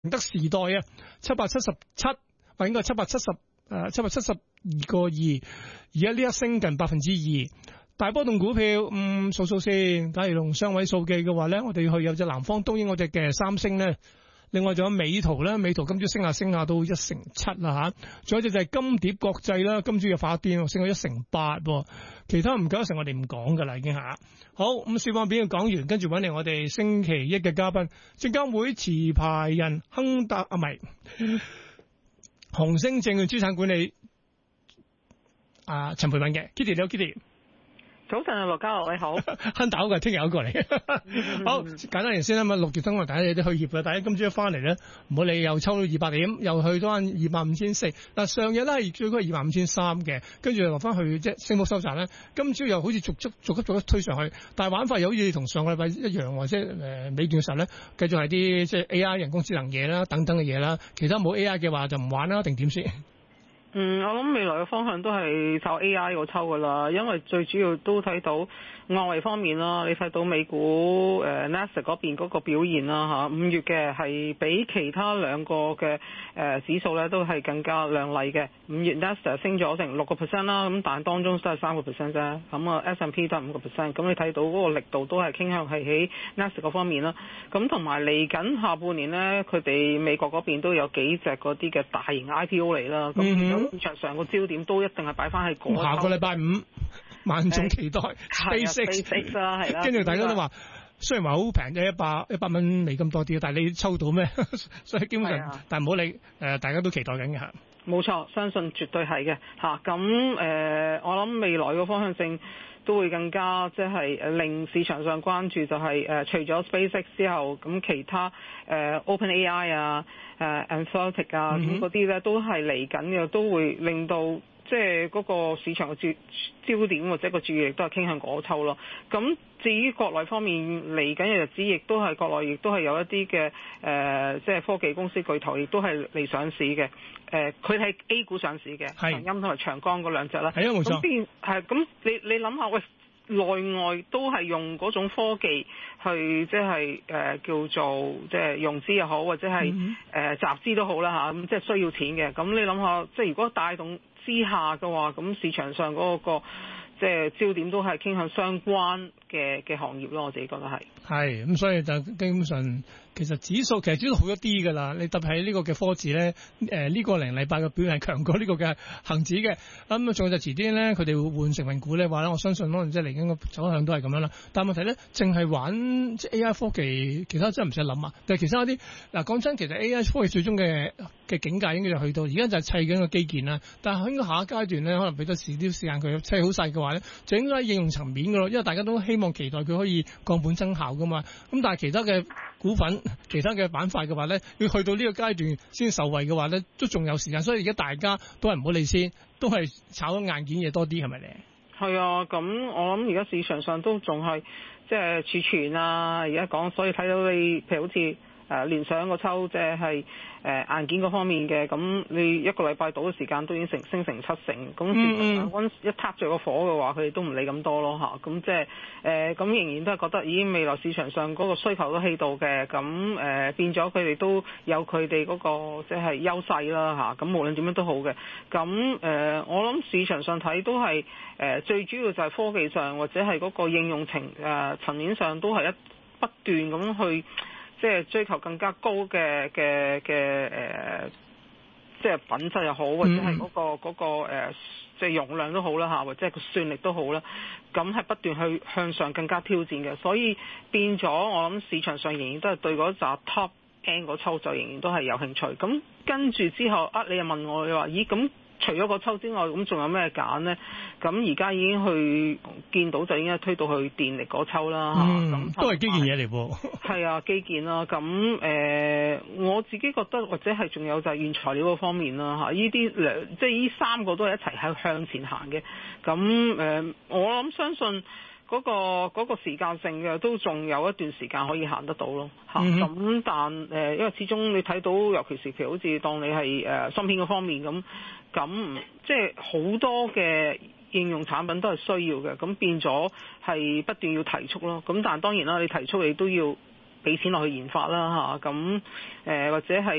得時代啊，777，或應該係772.2，而家呢一升近2%。大波動股票，數先。假如用雙位數計嘅話咧，我哋去有隻南方東英嗰隻嘅三星咧，另外仲有美圖咧，美圖今朝升下到1.7%啦吓，仲有一隻就係金蝶國際啦，今朝又發癲，升到1.8%，其他唔夠一成我哋唔講噶啦已經吓。好，咁小方面講完，跟住揾嚟我哋星期一嘅嘉賓，證監會持牌人亨達唔係紅星證券資產管理陳培敏嘅 Kitty， 你好 Kitty。 早晨啊，羅家樂你好， 亨達嗰個聽日嗰個嚟，好簡單嚟先啦。6月燈大家有啲去協嘅，大家今朝一翻嚟咧，唔好理又抽到200點，又去到25,400。嗱上日咧係最高係25,300嘅，跟住又落翻去即係升幅收窄咧。今朝又好似逐級推上去，但係玩法又好似同上個禮拜一樣，即係尾段嘅時候咧，繼續係啲即係 AI 人工智能嘢啦，等等嘅嘢啦。其他冇 AI 嘅話就唔玩啦，定點先？ 我諗未來嘅方向都係靠 AI 個抽噶啦，因為最主要都睇到外圍方面啦，你睇到美股Nasdaq 嗰邊嗰個表現啦嚇，5月嘅係比其他兩個嘅指數咧都係更加亮麗嘅。5月 Nasdaq 升咗成6%啦，咁但係當中都係3%啫，咁啊 S&P 都係5%，咁你睇到嗰個力度都係傾向係喺 Nasdaq 嗰方面啦。咁同埋嚟緊下半年呢，佢哋美國嗰邊都有幾隻嗰啲嘅大型 IPO 嚟啦，咁市場上個焦點都一定係擺翻喺嗰個。下個禮拜五，萬眾期待 SpaceX 啦，係啦。 跟住大家都話，雖然話好平啫，100蚊美金多啲，但係你抽到咩？所以基本上，但係唔好理，大家都期待緊嘅嚇。 冇錯，相信絕對係嘅嚇。咁我諗未來個方向性都會更加即係令市場上關注，就係除咗 SpaceX 之後，咁其他OpenAI 啊、Anthropic 啊咁嗰啲咧都係嚟緊嘅，都會令到即係嗰個市場嘅焦點或者個注意力都係傾向嗰抽咯。咁至於國內方面嚟緊嘅日子，亦都係國內亦都係有一啲嘅即係科技公司巨頭，亦都係嚟上市嘅。佢係 A 股上市嘅，長鑫同埋長江嗰兩隻啦。 係啊，冇錯。 咁你諗下，喂，內外都係用嗰種科技去即係叫做即係融資又好，或者係集資都好啦嚇，咁即係需要錢嘅。咁你諗下，即係如果帶動之下嘅話，咁市場上嗰個即係焦點都係傾向相關嘅行業咯。我自己覺得係。係咁，所以就基本上其實指數好一啲㗎啦。你特別喺呢個嘅科指咧，呢個零禮拜嘅表現係強過呢個嘅恆指嘅。咁啊，仲有就遲啲咧，佢哋會換成分股咧，話咧，我相信可能即係嚟緊個走向都係咁樣啦。但係問題咧，淨係玩即係 AI 科技，其他真係唔使諗啊。但係其他啲嗱，講真，其實 AI 科技最終嘅境界應該就去到而家就係砌緊個基建啦。但係喺個下一階段咧，可能俾多時間佢砌好細嘅話咧，就應該喺應用層面㗎咯。因為大家都希望期待佢可以降本增效㗎嘛。咁但係其他嘅股份、其他嘅板塊嘅話咧，要去到呢個階段先受惠嘅話咧，都仲有時間。所以而家大家都係唔好理先，都係炒硬件嘢多啲，係咪咧？係啊，咁我諗而家市場上都仲係即係儲存啊，而家講，所以睇到你譬如好似聯想個抽即係硬件嗰方面嘅，咁你一個禮拜到嘅時間都已經升成7成，咁市場上一撻着個火嘅話，佢哋都唔理咁多咯嚇，咁即係咁仍然都係覺得，咦未來市場上嗰個需求都喺度嘅，咁變咗佢哋都有佢哋嗰個即係優勢啦嚇，咁無論點樣都好嘅，咁我諗市場上睇都係最主要就係科技上或者係嗰個應用層面上都係不斷咁去。即係追求更加高嘅即係品質又好，或者係嗰個即係容量都好啦嚇，或者係個算力都好啦，咁係不斷去向上更加挑戰嘅，所以變咗我諗市場上仍然都係對嗰紮 top end 嗰抽就仍然都係有興趣。咁跟住之後你又問我，你話咦咁？除咗個抽之外，咁仲有咩揀呢？咁而家已經去見到就已經推到去電力嗰抽啦。都係基建嘢嚟噃。係啊，基建啦。咁我自己覺得或者係仲有就係原材料嗰方面啦嚇。呢啲即係呢三個都係一齊喺向前行嘅。咁我諗相信。嗰個時間性嘅都仲有一段時間可以行得到咯嚇，咁但因為始終你睇到，尤其是譬如好似當你係芯片嗰方面咁即係好多嘅應用產品都係需要嘅，咁變咗係不斷要提速咯。咁但係當然啦，你提速你都要俾錢落去研發啦嚇，咁或者係。